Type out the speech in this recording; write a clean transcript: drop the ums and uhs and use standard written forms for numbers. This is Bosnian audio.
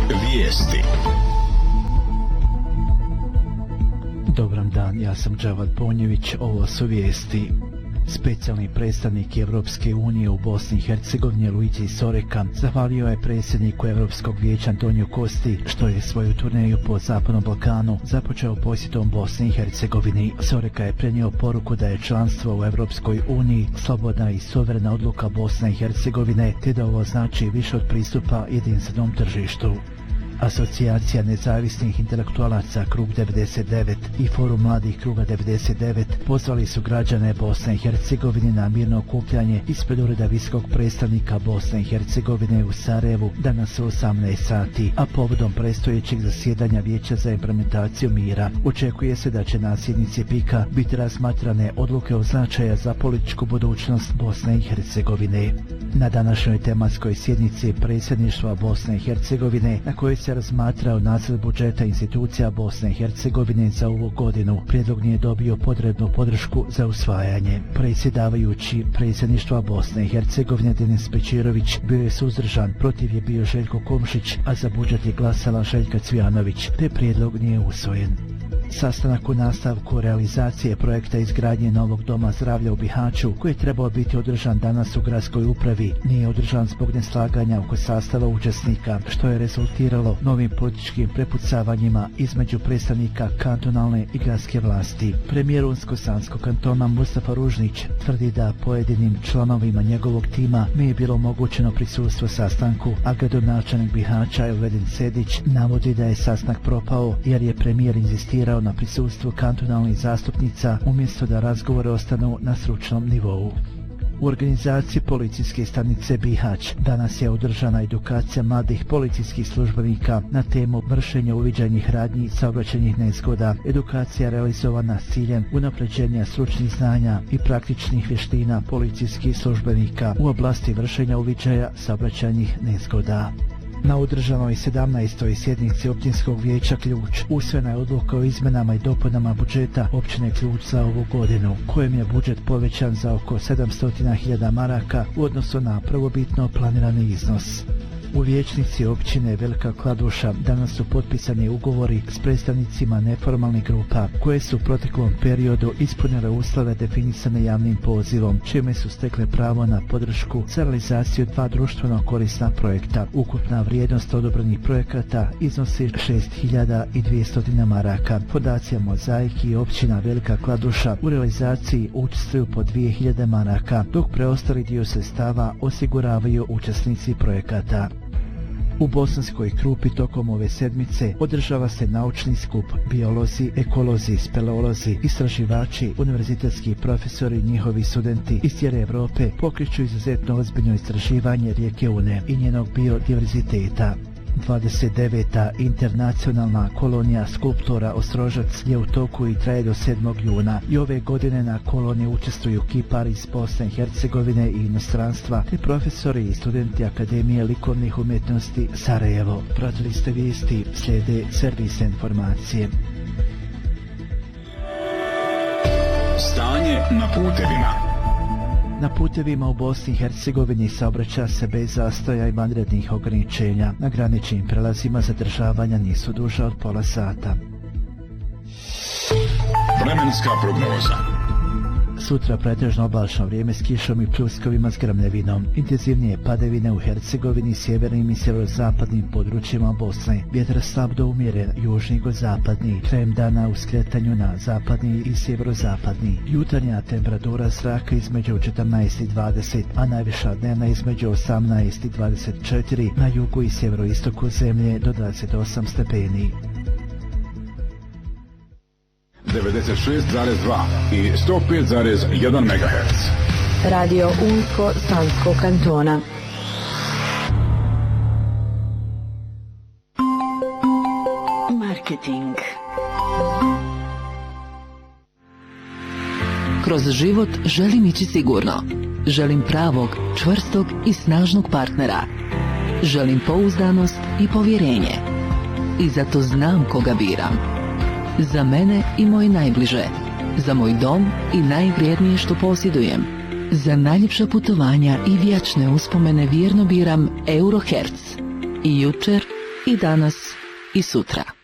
Vijesti. Dobran dan, ja sam Džavad Bonjević, ovo su vijesti. Specijalni predstavnik Evropske unije u Bosni i Hercegovini Luigi Soreka zahvalio je predsjedniku Europskog vijeća Antoniju Kosti što je svoju turneju po Zapadnom Balkanu započeo posjetom Bosni i Hercegovini. Soreka je prenio poruku da je članstvo u Europskoj uniji slobodna i suverena odluka Bosne i Hercegovine, te da ovo znači više od pristupa jedinstvenom tržištu. Asocijacija nezavisnih intelektualaca Krug 99 i Forum mladih Kruga 99 pozvali su građane Bosne i Hercegovine na mirno okupljanje ispred ureda visokog predstavnika Bosne i Hercegovine u Sarajevu danas u 18 sati, a povodom predstojećeg zasjedanja Vijeća za implementaciju mira. Očekuje se da će na sjednici PIK-a biti razmatrane odluke od značaja za političku budućnost Bosne i Hercegovine. Na današnjoj tematskoj sjednici predsjedništva Bosne i Hercegovine, na kojoj se razmatrao nacrt budžeta institucija Bosne i Hercegovine za ovu godinu, prijedlog nije dobio potrebnu podršku za usvajanje. Predsjedavajući predsjedništva Bosne i Hercegovine Denis Bećirović bio je suzdržan, protiv je bio Željko Komšić, a za budžet je glasala Željka Cvijanović, te prijedlog nije usvojen. Sastanak u nastavku realizacije projekta izgradnje novog doma zdravlja u Bihaću, koji je trebao biti održan danas u gradskoj upravi, nije održan zbog neslaganja oko sastava učesnika, što je rezultiralo novim političkim prepucavanjima između predstavnika kantonalne i gradske vlasti. Premijer Unsko-Sanskog kantona Mustafa Ružnić tvrdi da pojedinim članovima njegovog tima nije bilo omogućeno prisustvo sastanku, a gradonačelnik Bihaća Elvedin Sedić navodi da je sastanak propao jer je premijer inzistirao na prisustvu kantonalnih zastupnica umjesto da razgovore ostanu na stručnom nivou. U organizaciji policijske stanice Bihać danas je održana edukacija mladih policijskih službenika na temu vršenja uviđajnih radnji saobraćajnih nezgoda. Edukacija realizovana s ciljem unapređenja stručnih znanja i praktičnih vještina policijskih službenika u oblasti vršenja uviđaja saobraćajnih nezgoda. Na održanoj 17. sjednici Općinskog vijeća Ključ usvojena je odluka o izmenama i dopunama budžeta općine Ključ za ovu godinu, kojem je budžet povećan za oko 700.000 maraka u odnosu na prvobitno planirani iznos. U vijećnici općine Velika Kladuša danas su potpisani ugovori s predstavnicima neformalnih grupa koje su u proteklom periodu ispunile uslove definisane javnim pozivom, čime su stekle pravo na podršku za realizaciju 2 društveno korisna projekta. Ukupna vrijednost odobrenih projekata iznosi 6.200 maraka. Fondacija Mozaik i općina Velika Kladuša u realizaciji učestvuju po 2.000 maraka, dok preostali dio sredstava osiguravaju učesnici projekata. U Bosanskoj Krupi tokom ove sedmice održava se naučni skup. Biolozi, ekolozi, speleolozi, istraživači, univerzitetski profesori i njihovi studenti iz cijele Evrope pokreću izuzetno ozbiljno istraživanje rijeke Une i njenog biodiverziteta. 29. internacionalna kolonija skulptora Ostrožac je u toku i traje do 7. juna i ove godine na koloniji učestvuju kipari iz Bosne i Hercegovine i inostranstva te profesori i studenti Akademije likovnih umjetnosti Sarajevo. Pratili ste vijesti, slijede servisne informacije. Stanje na putevima. Na putevima u Bosni i Hercegovini saobraća se bez zastoja i vanrednih ograničenja. Na graničnim prelazima zadržavanja nisu duža od pola sata. Vremenska prognoza. Sutra pretežno oblačno vrijeme s kišom i pljuskovima s grmljavinom. Intenzivnije padavine u Hercegovini, sjevernim i sjeverozapadnim područjima Bosne. Vjetar slab do umjeren, južni go zapadni. Krajem dana u skretanju na zapadni i sjeverozapadni. Jutarnja temperatura zraka između 14 i 20, a najviša dnevna između 18 i 24, na jugu i sjeveroistoku zemlje do 28 stepeni. 96,2 i 105,1 MHz. Radio Unsko-Sanskog kantona. Marketing. Kroz život želim ići sigurno. Želim pravog, čvrstog i snažnog partnera. Želim pouzdanost i povjerenje. I zato znam koga biram. Za mene i moje najbliže, za moj dom i najvrijednije što posjedujem. Za najljepša putovanja i vječne uspomene vjerno biram Eurohertz. I jučer, i danas i sutra.